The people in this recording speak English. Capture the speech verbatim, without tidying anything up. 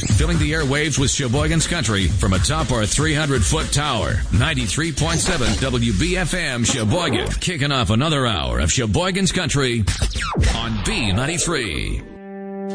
Filling the airwaves with Sheboygan's Country from atop our three hundred foot tower. ninety-three point seven W B F M Sheboygan. Kicking off another hour of Sheboygan's Country on B ninety-three.